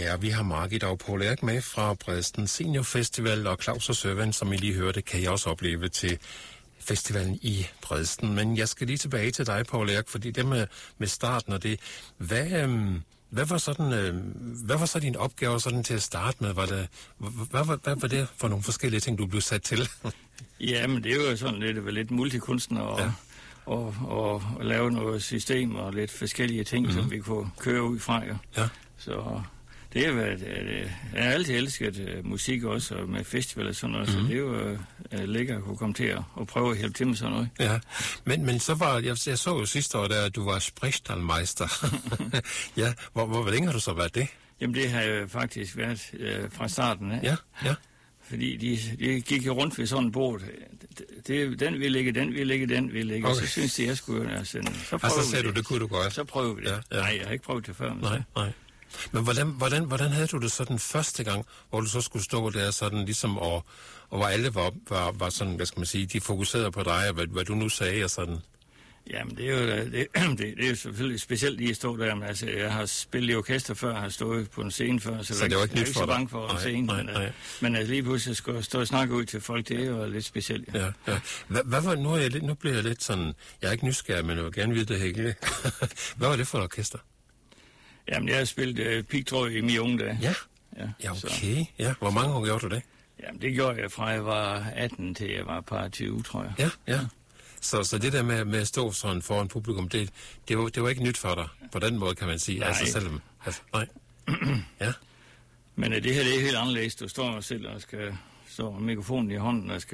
Ja, vi har Margit og Poul Erik med fra Bredsten Senior Festival, og Claus og Søren, som I lige hørte, kan I også opleve til festivalen i Bredsten. Men jeg skal lige tilbage til dig, Poul Erik, fordi det med starten og det, hvad var så din opgave sådan til at starte med? Hvad var det for nogle forskellige ting, du blev sat til? Ja, men det er jo sådan lidt multikunstner og lave noget system og lidt forskellige ting, som vi kunne køre ud fra. Ja. Så det er jeg har altid elsket musik også, og med festival og sådan noget, så det er jo lækkert at kunne komme til at prøve at hjælpe til med sådan noget. Ja, men så var, jeg så jo sidste år, at du var Sprechtalmeister. Ja, hvor længe har du så været det? Jamen det har jeg faktisk været fra starten af. Ja. Fordi de gik jo rundt ved sådan et bord. Den vil ligge, den vil ligge, den vil ligge. Okay. Så synes de, jeg skulle sende. Så sagde du, det kunne du godt. Så prøvede vi det. Ja. Nej, jeg har ikke prøvet det før. Nej. Men hvordan havde du det så den første gang, hvor du så skulle stå der sådan ligesom, og hvor alle var sådan, hvad skal man sige, de fokuserede på dig, og hvad du nu sagde og sådan? Jamen, det er jo selvfølgelig specielt lige at stå der, men altså, jeg har spillet i orkester før, har stået på en scene før, så det var ikke nyt for dig? Jeg er ikke så bange for en scene, men lige pludselig skal stå og snakke ud til folk, det er jo lidt specielt. Ja. Hvad var, nu bliver jeg lidt sådan, jeg er ikke nysgerrig, men jeg vil gerne vide det hele. Hvad var det for et orkester? Jamen, jeg har spillet pigtråd i mine unge dage. Ja, okay. Ja, hvor mange år gjorde du det? Jamen, det gjorde jeg fra jeg var 18 til jeg var par 20, tror jeg. Ja. Så det der med at stå sådan foran publikum, det var ikke nyt for dig, på den måde, kan man sige. Nej. Altså selvom, nej. Ja. Men det her, det er helt anderledes. Du står selv og skal stå med mikrofonen i hånden, og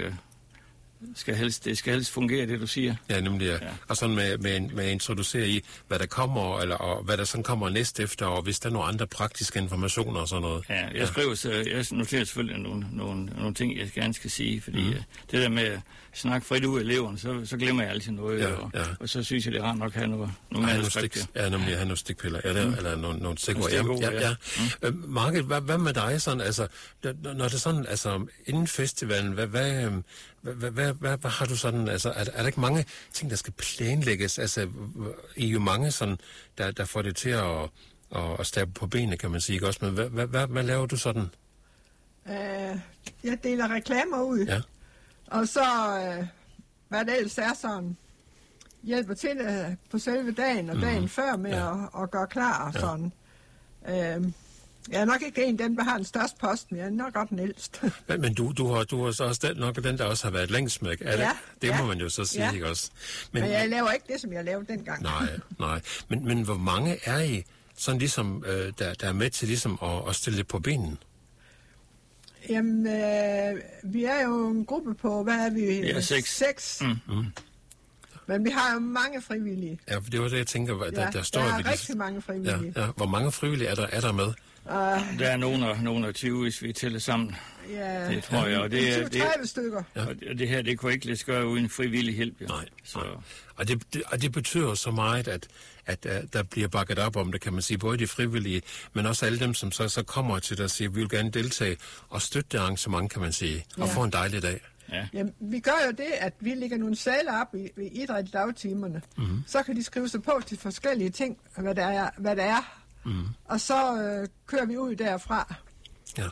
det skal helst fungere, det du siger. Ja, nemlig. Ja. Og sådan med at introducere i, hvad der kommer, og hvad der sådan kommer næste efter, og hvis der er nogle andre praktiske informationer og sådan noget. Ja, jeg noterer selvfølgelig nogle ting, jeg gerne skal sige, fordi det der med at snakke frit ud af eleverne, så glemmer jeg altid noget, og så synes jeg, det er rart nok at have noget mere respekt. Ja, nemlig at have nogle stikpiller, eller nogle stikord. Ja. Margit, hvad med dig sådan, altså, når det sådan, altså, inden festivalen, hvad har du sådan, altså, er der ikke mange ting, der skal planlægges? Altså, I er jo mange sådan, der får det til at stabe på benene, kan man sige, ikke også? Men hvad laver du sådan? Jeg deler reklamer ud. Ja. Og så, hvad det ellers er sådan, hjælper til på selve dagen og dagen før med at gøre klar og sådan. Jeg er nok ikke en af dem, der har den største post, men jeg er nok godt den ældste. Men du har så også nok den, der også har været længst med, ikke? Det må man jo så sige, ikke også? Men jeg laver ikke det, som jeg lavede dengang. Nej. Men hvor mange er I, sådan ligesom, der er med til ligesom at stille det på benen? Jamen, vi er jo en gruppe på, hvad er vi? Ja, 6. Men vi har jo mange frivillige. Ja, for det var det, jeg tænker, der står... Der er rigtig mange frivillige. Ja. Hvor mange frivillige er der med? Der er nogen af 20, hvis vi tæller sammen. Ja, det tror jeg. Og det er 30 stykker. Ja. Og det her, det kunne ikke lade sig gøre uden frivillig hjælp. Jo. Nej. Og det betyder så meget, at der bliver bakket op om det, kan man sige, både de frivillige, men også alle dem, som så kommer til dig og siger, vi vil gerne deltage og støtte det arrangement, kan man sige, og få en dejlig dag. Ja. Jamen, vi gør jo det, at vi lægger nogle saler op i idræt i dagtimerne. Så kan de skrive sig på til forskellige ting, hvad der er. Og så kører vi ud derfra. Ja.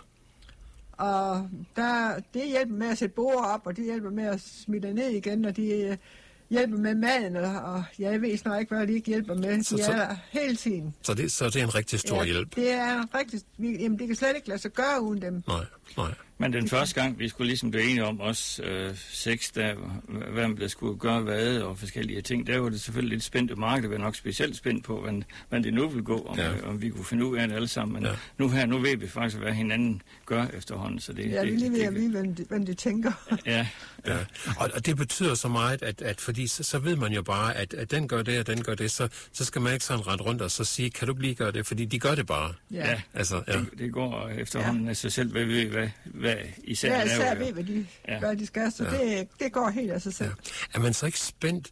Og det hjælper med at sætte bord op, og de hjælper med at smide ned igen, og de hjælper med maden, og jeg ved snart ikke, hvad de ikke hjælper med. De er der hele tiden. Så det er en rigtig stor hjælp? Det er en rigtig... Jamen, det kan slet ikke lade sig gøre uden dem. Nej. Men den første gang, vi skulle ligesom blive enige om os 6, hvad der skulle gøre hvad og forskellige ting, der var det selvfølgelig lidt spændt, og markedet var nok specielt spændt på, hvad det nu ville gå, om vi kunne finde ud af det alle sammen. Men nu ved vi faktisk, hvad hinanden gør efterhånden. Så det, vi lige ved at vide, hvad de tænker. Ja. Og det betyder så meget, at fordi så ved man jo bare, at den gør det, og den gør det, så skal man ikke sådan rende rundt og så sige, kan du ikke lige gøre det, fordi de gør det bare. Ja. Altså, det går efterhånden af sig selv, hvad især ved, hvad de skal, så det går helt af sig selv. Ja. Er man så ikke spændt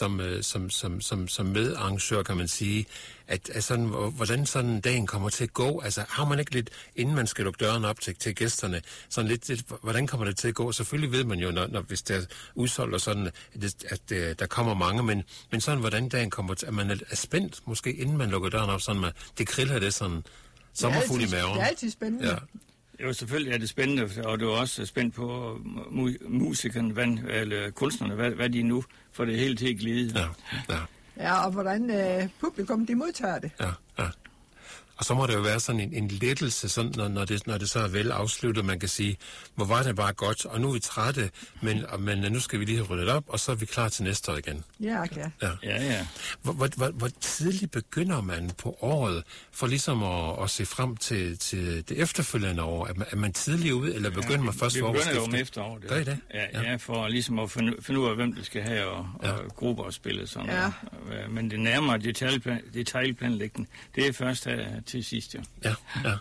som medarrangør, kan man sige, at sådan, hvordan sådan dagen kommer til at gå? Altså, har man ikke lidt, inden man skal lukke døren op til gæsterne, sådan lidt, hvordan kommer det til at gå? Selvfølgelig ved man jo, når hvis det er udsolgt og sådan, at der kommer mange, men sådan, hvordan dagen kommer til, at man er spændt, måske inden man lukker døren op, sådan, det kriller det sådan, sommerfugl i maven. Det er altid spændende. Ja. Jo, selvfølgelig er det spændende, og du er også spændt på musikerne, eller kunstnerne, hvad de nu får det hele til at glide. Ja, og hvordan publikum de modtager det. Ja. Og så må det jo være sådan en lettelse, sådan, når det så er vel afsluttet, man kan sige, hvor var det bare godt, og nu er vi trætte, men nu skal vi lige have ryddet op, og så er vi klar til næste år igen. Ja, okay. Ja. Hvor tidligt begynder man på året for ligesom at se frem til det efterfølgende år? Er man tidligt ude, eller begynder man først for årsskiftet? Vi begynder jo om efteråret. Gør I det? Ja, for ligesom at finde ud af, hvem det skal have, og grupper og spille sådan noget. Men det nærmere detaljplanlægning, det er først her til sidst, ja.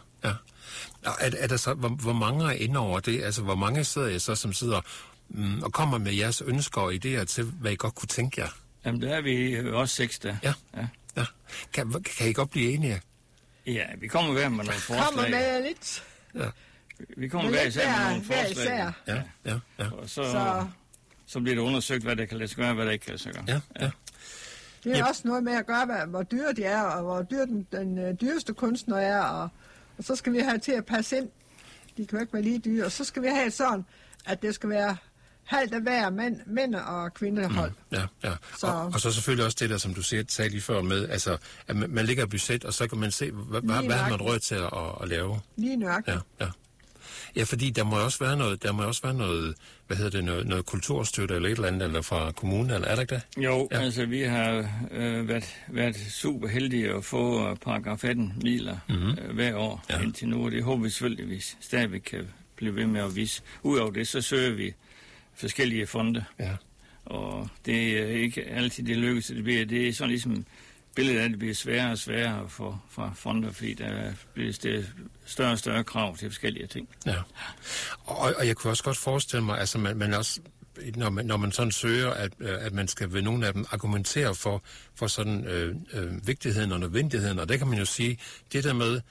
Er der så, hvor mange er inde over det? Altså, hvor mange sidder I så, som sidder og kommer med jeres ønsker og idéer til, hvad I godt kunne tænke jer? Jamen, der er vi også 6 der. Ja. Kan I godt blive enige? Ja, vi kommer hver med nogle forslag. Kommer med lidt. Ja. Vi kommer hver især med nogle forslag. Ja. Og så bliver det undersøgt, hvad der kan lade sig gøre, og hvad der ikke kan lade sig gøre. Ja. Det er også noget med at gøre, hvor dyre de er, og hvor dyr den dyreste kunstner er, og så skal vi have til at passe ind. De kan jo ikke være lige dyre. Og så skal vi have sådan, at det skal være halvt af hver mænd og kvindehold. Ja. Og så selvfølgelig også det der, som du sagde lige før med, altså, at man ligger et budget, og så kan man se, hvad har man råd til at lave. Lige nøjagtigt. Ja, fordi der må også være noget, noget kulturstøtte eller et eller andet, eller fra kommunen, eller er der ikke det? Jo, altså vi har været super heldige at få paragraf 18 midler hver år indtil nu, og det håber vi selvfølgelig, at vi stadigvæk kan blive ved med at vise. Udover det, så søger vi forskellige fonde, og det er ikke altid det lykkes. Det er sådan ligesom billedet af, det bliver sværere og sværere fra fonder, fordi der bliver større og større krav til forskellige ting. Ja, og jeg kunne også godt forestille mig, altså man også, når man sådan søger, at man skal ved nogle af dem argumentere for sådan vigtigheden og nødvendigheden, og det kan man jo sige, det der med,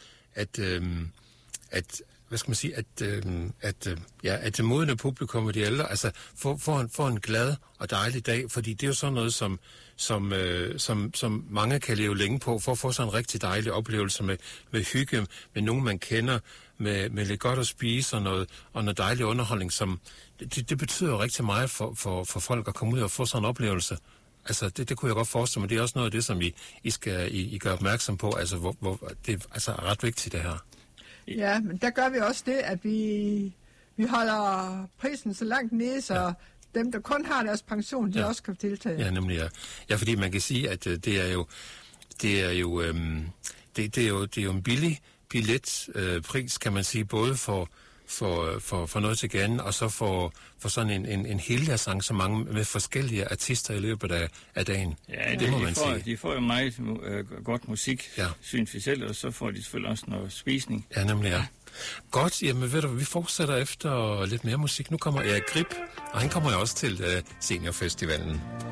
at hvad skal man sige, at det modne publikum og de ældre, altså får en glad og dejlig dag, fordi det er jo sådan noget, som mange kan leve længe på, for at få sådan en rigtig dejlig oplevelse med hygge, med nogen man kender, med lidt godt at spise og noget dejlig underholdning, som det betyder jo rigtig meget for folk at komme ud og få sådan en oplevelse. Altså, det kunne jeg godt forestille mig. Det er også noget af det, som I gør opmærksom på, altså, hvor det er altså ret vigtigt, det her. Ja, men der gør vi også det, at vi holder prisen så langt nede, så dem, der kun har deres pension, de også kan deltage. Ja, nemlig ja, fordi man kan sige, at det er jo en billig billetpris, kan man sige, både for noget til ganden, og så for sådan en heldagsarrangement med forskellige artister i løbet af dagen. Ja, det må man sige. De får jo meget godt musik, synes vi selv, og så får de selvfølgelig også noget spisning. Ja, nemlig Godt, jamen ved du, vi fortsætter efter lidt mere musik. Nu kommer Erik Grip, og han kommer jo også til Seniorfestivalen.